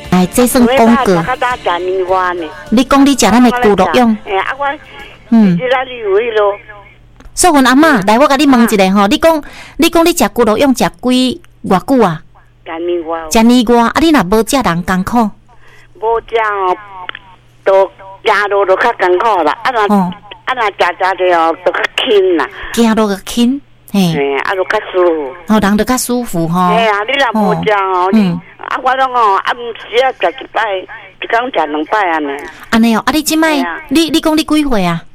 哎，这算广告。你讲你食咱的咕噜用？ 这哪里有迄咯？ 素云阿嬷，来，我甲你问一下吼，你讲你食咕噜用食几偌久啊？食年外，啊，你若无食人艰苦？ 无食哦，都行路都较艰苦啦。啊若食着哦，都较轻啦。 行路个轻，嘿， 啊，都较舒服。 哦，人就较舒服吼。 嘿啊，你若无食哦，我拢哦，暗时啊食一摆，一工食2摆安尼。 安尼哦，啊，你即摆，你讲你几岁啊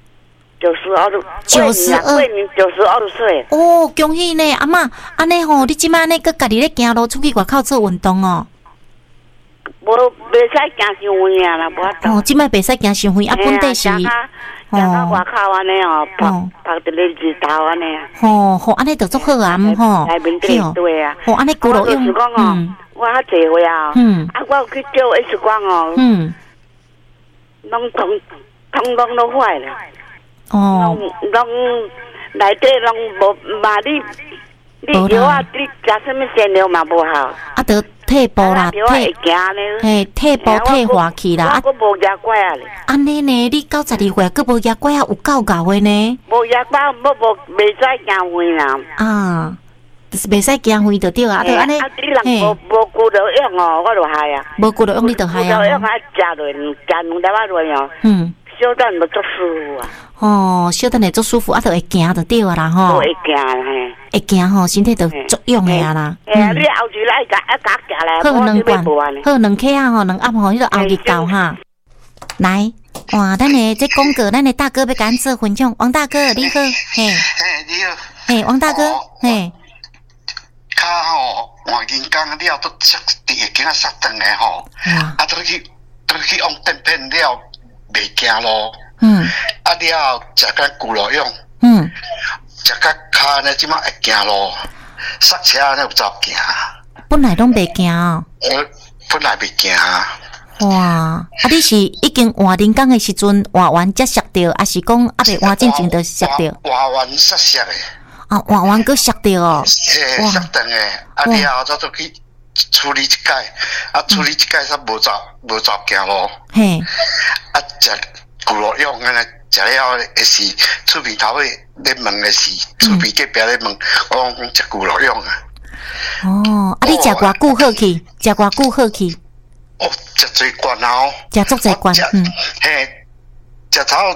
？92岁。 哦，恭喜呢，阿嬷，安尼吼，你即摆呢，佮家己咧行路出去外口做运动哦。 无袂使行伤远啊啦，无法度。 哦，即摆袂使行伤远，啊，本地是。 行到外口安尼哦，晒着咧日头安尼啊。 吼，安尼就足好啊，吼。 内面对啊。 吼，安尼咕噜用。 我较济岁啊。我有去照 X 光哦。拢通都坏了。拢内底拢无嘛你药啊，你食什么鲜料嘛无效。 啊，得退步啦，退步退化去啦。 我无牙拐啊咧。 安尼呢？你92岁，佮无牙拐啊，有够够的呢。 无牙拐，无袂使行远啦。 啊，就是袂使行远就对啊。就安尼。 啊，你人无顾着用哦，我就害啊。 无顾着用，你就害啊。 顾着用啊，食落2粒仔落哦。小等就足舒服啊！ 哦，小等下足舒服，啊，就会行就对啊啦吼。 会行嘿， 会行吼，身体就足用的啊啦。 你后日来甲行来， 好2罐，好2克啊吼，2盒吼，迄个后日到哈。来，哇，咱的这广告，咱的大哥要甲咱做分享，王大哥你好，嘿， 你好， 嘿，王大哥，嘿。 较吼，换人工了都塞地经啊塞长的吼，啊，都去用电片了。袂惊咯，啊了食个咕噜用，食个骹呢，即马会惊咯，塞车呢有走惊。 本来拢袂惊哦。 本来袂惊。 哇，啊你是已经换人工的时阵换完才摔着，还是讲啊未换之前就摔着？ 换完摔的。 啊，换完佫摔着哦。 嘿，摔断的，啊了再去处理一届，啊处理一届才无走惊咯。嘿。啊，食咕噜用安尼食了的是厝边头尾咧问的是厝边隔壁咧问，我讲食咕噜用啊。 哦，啊，你食偌久好去？食偌久好去？ 哦，食最罐哦。 食足侪罐， 嘿，食头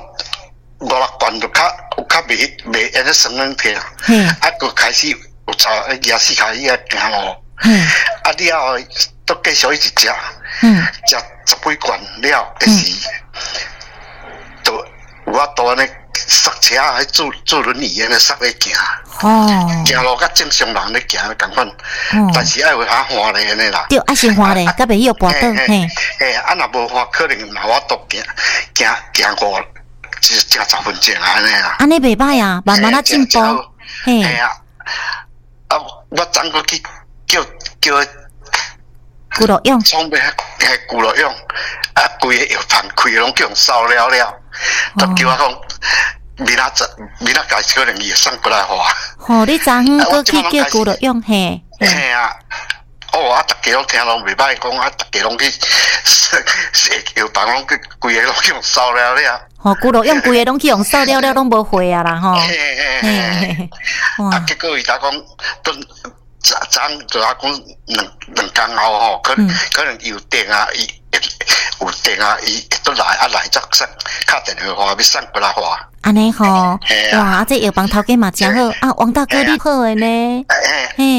5-6罐就较袂安尼酸软片，啊，佮开始有走牙齿开始啊行咯。啊，了都继续一直食，食10几罐了，就是都有法度安尼塞车还坐轮椅安尼塞咧行。行路甲正常人咧行共款，但是爱有下滑咧安尼啦。 对，爱先滑咧，甲袂晓跋倒。 嘿，啊，若无滑，可能嘛我都行过正10分钟安尼啊。 安尼袂歹啊，慢慢啊进步。 嘿啊，啊，我昨个去叫咕噜用， 创咩？咕噜用，啊，规个药房开拢叫人烧了，都叫我讲，明仔介可能伊会送过来花。 哦，你昨昏过去叫咕噜用嘿？ 嘿啊，哦，啊，大家拢听拢袂歹讲，啊，大家拢去药房拢去规个拢叫人烧了。 哦，咕噜用规个拢去用烧了，拢无货啊啦吼。 嘿，啊，结果伊甲讲都。昨就阿讲两工后吼，可能有电啊，伊有电啊，伊都来则敲电话话要送过来话。 安尼吼，哇，这药房头家嘛真好啊，王大哥你好诶呢，嘿。